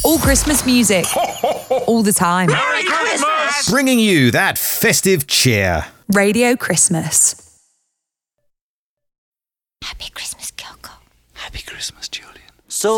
All Christmas music. All the time. Merry Christmas! Bringing you that festive cheer. Radio Christmas. Happy Christmas, Kyoko. Happy Christmas, Julian. So